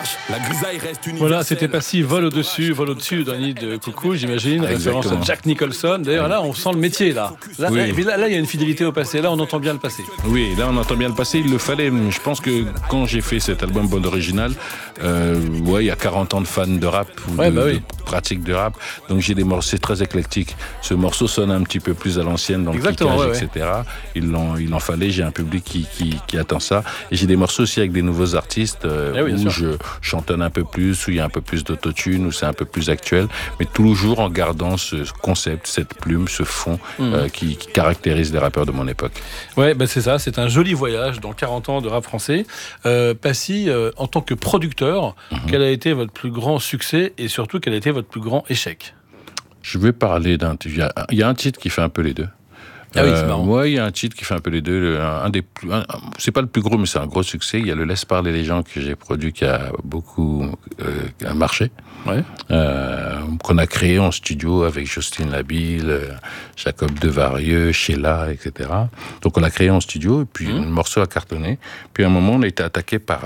La grisaille reste universelle. Voilà, c'était Passy, vol au-dessus, vol au-dessus d'un nid de coucou, j'imagine, référence à Jack Nicholson. D'ailleurs, là, on sent le métier, là. Là, il y a une fidélité au passé. Là, on entend bien le passé. Oui, là, on entend bien le passé. Il le fallait. Je pense que quand j'ai fait cet album Bande Originale, il y a 40 ans de fans de rap, de pratique de rap. Donc, j'ai des morceaux très éclectiques. Ce morceau sonne un petit peu plus à l'ancienne dans le kickage, etc. Il en fallait. J'ai un public qui attend ça. Et j'ai des morceaux aussi avec des nouveaux artistes où je chantonne un peu plus, où il y a un peu plus d'autotune, où c'est un peu plus actuel, mais toujours en gardant ce concept, cette plume, ce fond qui caractérise les rappeurs de mon époque. Ouais, c'est ça, c'est un joli voyage dans 40 ans de rap français. Passy, en tant que producteur, quel a été votre plus grand succès et surtout quel a été votre plus grand échec? Je vais parler il y a un titre qui fait un peu les deux. Ah oui, c'est marrant. Ouais, il y a un titre qui fait un peu les deux. C'est pas le plus gros, mais c'est un gros succès. Il y a le Laisse parler les gens que j'ai produit, qui a beaucoup marché. Ouais. Qu'on a créé en studio avec Jocelyne Labille, Jacob Devarieux, Sheila, etc. Donc on l'a créé en studio, et puis le morceau a cartonné. Puis à un moment, on a été attaqué par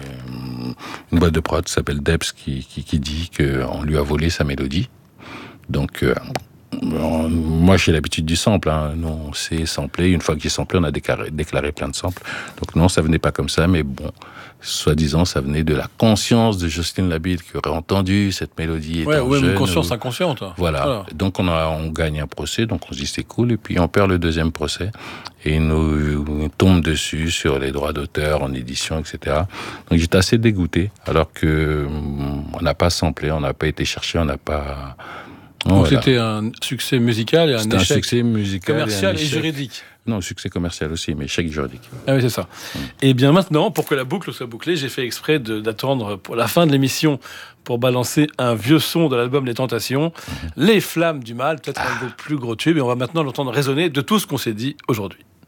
une boîte de prod qui s'appelle Debs, qui dit qu'on lui a volé sa mélodie. Donc... moi, j'ai l'habitude du sample. Nous, on sait sampler. Une fois que j'ai samplé, on a déclaré plein de samples. Donc non, ça venait pas comme ça, mais bon, soi-disant, ça venait de la conscience de Jocelyne Labille qui aurait entendu cette mélodie étant jeune. Une conscience inconsciente. Voilà. Donc on gagne un procès, donc on se dit c'est cool, et puis on perd le deuxième procès, et on tombe dessus sur les droits d'auteur en édition, etc. Donc j'étais assez dégoûté, alors que on n'a pas samplé, on n'a pas été chercher, on n'a pas... Donc c'était un succès musical et un échec succès musical commercial et juridique. Non, succès commercial aussi, mais échec juridique. Ah oui, c'est ça. Et bien maintenant, pour que la boucle soit bouclée, j'ai fait exprès d'attendre pour la fin de l'émission pour balancer un vieux son de l'album Les Tentations, Les Flammes du Mal, peut-être un de vos plus gros tubes. Et on va maintenant l'entendre résonner de tout ce qu'on s'est dit aujourd'hui.